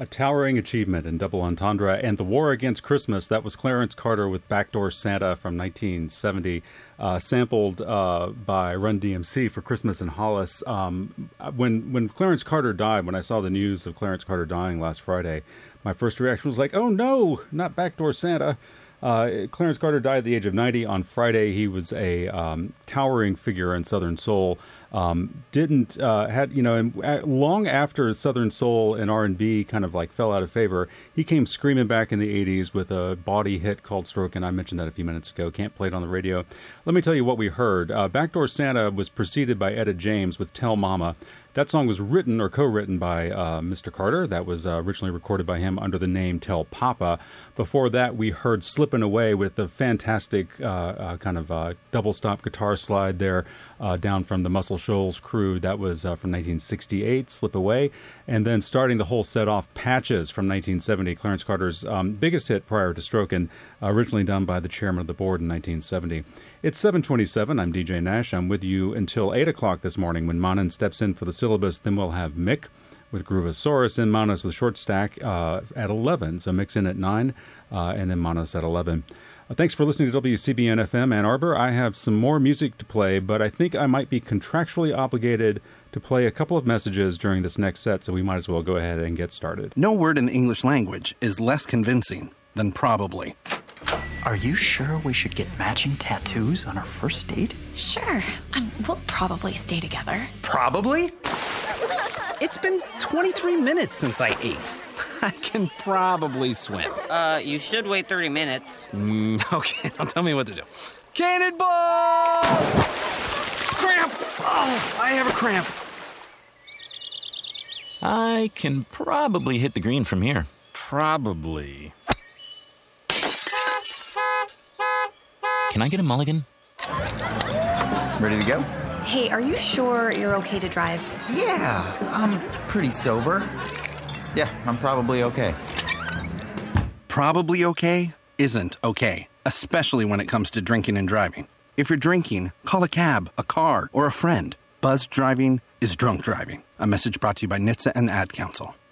A towering achievement in double entendre. And The War Against Christmas, that was Clarence Carter with Backdoor Santa from 1970, sampled by Run DMC for Christmas in Hollis. When Clarence Carter died, when I saw the news of Clarence Carter dying last Friday, my first reaction was like, oh no, not Backdoor Santa. Clarence Carter died at the age of 90 on Friday. He was a towering figure in Southern soul. Long after Southern soul and R&B kind of like fell out of favor, he came screaming back in the 80s with a body hit called Strokin'. I mentioned that a few minutes ago. Can't play it on the radio. Let me tell you what we heard. Backdoor Santa was preceded by Etta James with Tell Mama. That song was written or co-written by Mr. Carter. That was originally recorded by him under the name Tell Papa. Before that, we heard Slippin' Away with a fantastic double stop guitar slide there down from the Muscle Shoals crew. That was from 1968, Slip Away. And then starting the whole set off, Patches from 1970, Clarence Carter's biggest hit prior to Strokin', originally done by the chairman of the board in 1970. It's 7:27. I'm DJ Nash. I'm with you until 8 o'clock this morning when Manan steps in for the syllabus. Then we'll have Mick with Groovosaurus and Manas with Short Stack at 11. So Mick's in at 9 and then Manas at 11. Thanks for listening to WCBN-FM Ann Arbor. I have some more music to play, but I think I might be contractually obligated to play a couple of messages during this next set, so we might as well go ahead and get started. No word in the English language is less convincing than probably. Are you sure we should get matching tattoos on our first date? Sure. We'll probably stay together. Probably? It's been 23 minutes since I ate. I can probably swim. You should wait 30 minutes. Okay, now tell me what to do. Cannonball! Cramp! Oh, I have a cramp. I can probably hit the green from here. Probably. Can I get a mulligan? Ready to go? Hey, are you sure you're okay to drive? Yeah, I'm pretty sober. Yeah, I'm probably okay. Probably okay isn't okay, especially when it comes to drinking and driving. If you're drinking, call a cab, a car, or a friend. Buzzed driving is drunk driving. A message brought to you by NHTSA and the Ad Council.